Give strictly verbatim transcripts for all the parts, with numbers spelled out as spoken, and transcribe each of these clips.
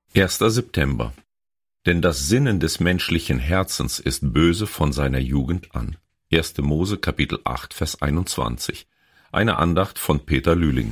erster September. Denn das Sinnen des menschlichen Herzens ist böse von seiner Jugend an. erster Mose Kapitel acht, Vers einundzwanzig. Eine Andacht von Peter Lühling.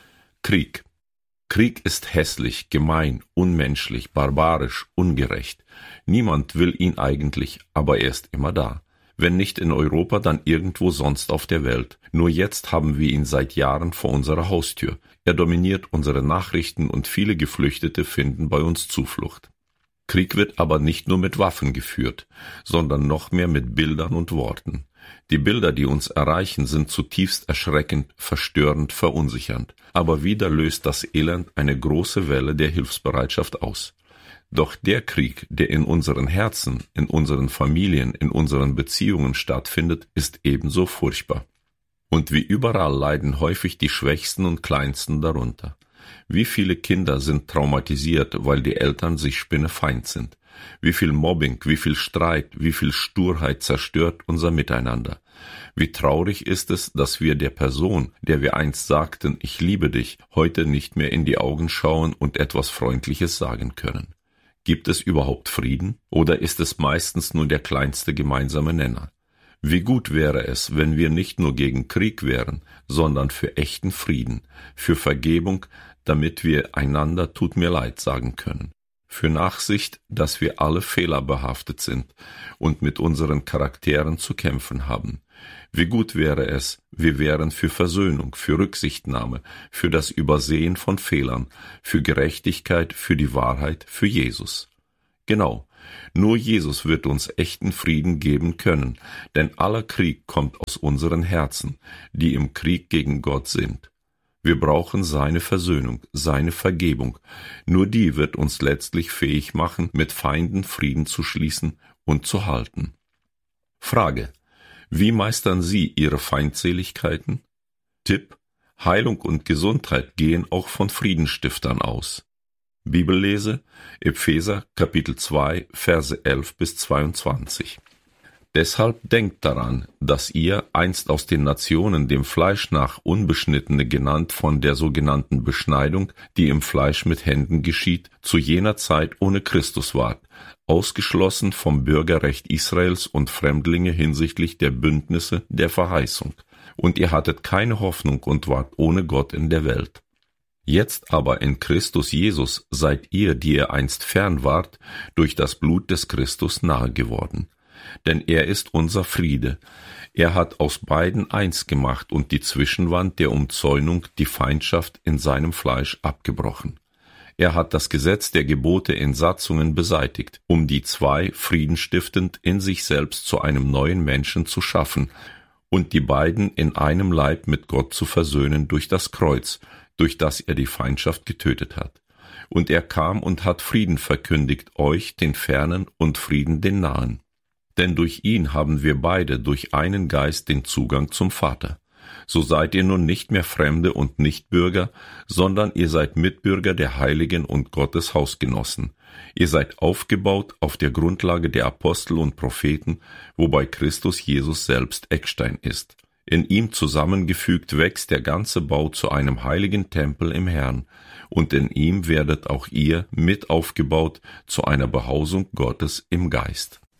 Krieg. Krieg ist hässlich, gemein, unmenschlich, barbarisch, ungerecht. Niemand will ihn eigentlich, aber er ist immer da. Wenn nicht in Europa, dann irgendwo sonst auf der Welt. Nur jetzt haben wir ihn seit Jahren vor unserer Haustür. Er dominiert unsere Nachrichten und viele Geflüchtete finden bei uns Zuflucht. Krieg wird aber nicht nur mit Waffen geführt, sondern noch mehr mit Bildern und Worten. Die Bilder, die uns erreichen, sind zutiefst erschreckend, verstörend, verunsichernd. Aber wieder löst das Elend eine große Welle der Hilfsbereitschaft aus. Doch der Krieg, der in unseren Herzen, in unseren Familien, in unseren Beziehungen stattfindet, ist ebenso furchtbar. Und wie überall leiden häufig die Schwächsten und Kleinsten darunter. Wie viele Kinder sind traumatisiert, weil die Eltern sich spinnefeind sind? Wie viel Mobbing, wie viel Streit, wie viel Sturheit zerstört unser Miteinander? Wie traurig ist es, dass wir der Person, der wir einst sagten, ich liebe dich, heute nicht mehr in die Augen schauen und etwas Freundliches sagen können. Gibt es überhaupt Frieden? Oder ist es meistens nur der kleinste gemeinsame Nenner? Wie gut wäre es, wenn wir nicht nur gegen Krieg wären, sondern für echten Frieden, für Vergebung, damit wir einander tut mir leid sagen können. Für Nachsicht, dass wir alle fehlerbehaftet sind und mit unseren Charakteren zu kämpfen haben. Wie gut wäre es, wir wären für Versöhnung, für Rücksichtnahme, für das Übersehen von Fehlern, für Gerechtigkeit, für die Wahrheit, für Jesus. Genau, nur Jesus wird uns echten Frieden geben können, denn aller Krieg kommt aus unseren Herzen, die im Krieg gegen Gott sind. Wir brauchen seine Versöhnung, seine Vergebung. Nur die wird uns letztlich fähig machen, mit Feinden Frieden zu schließen und zu halten. Frage: Wie meistern Sie Ihre Feindseligkeiten? Tipp: Heilung und Gesundheit gehen auch von Friedenstiftern aus. Bibellese: Epheser Kapitel zwei, Verse elf bis zweiundzwanzig. Deshalb denkt daran, dass ihr, einst aus den Nationen dem Fleisch nach Unbeschnittene genannt von der sogenannten Beschneidung, die im Fleisch mit Händen geschieht, zu jener Zeit ohne Christus wart, ausgeschlossen vom Bürgerrecht Israels und Fremdlinge hinsichtlich der Bündnisse der Verheißung. Und ihr hattet keine Hoffnung und wart ohne Gott in der Welt. Jetzt aber in Christus Jesus seid ihr, die ihr einst fern wart, durch das Blut des Christus nahe geworden. Denn er ist unser Friede. Er hat aus beiden eins gemacht und die Zwischenwand der Umzäunung, die Feindschaft in seinem Fleisch abgebrochen. Er hat das Gesetz der Gebote in Satzungen beseitigt, um die zwei friedenstiftend in sich selbst zu einem neuen Menschen zu schaffen und die beiden in einem Leib mit Gott zu versöhnen durch das Kreuz, durch das er die Feindschaft getötet hat. Und er kam und hat Frieden verkündigt, euch, den Fernen, und Frieden den Nahen. Denn durch ihn haben wir beide durch einen Geist den Zugang zum Vater. So seid ihr nun nicht mehr Fremde und Nichtbürger, sondern ihr seid Mitbürger der Heiligen und Gottes Hausgenossen. Ihr seid aufgebaut auf der Grundlage der Apostel und Propheten, wobei Christus Jesus selbst Eckstein ist. In ihm zusammengefügt wächst der ganze Bau zu einem heiligen Tempel im Herrn, und in ihm werdet auch ihr mit aufgebaut zu einer Behausung Gottes im Geist.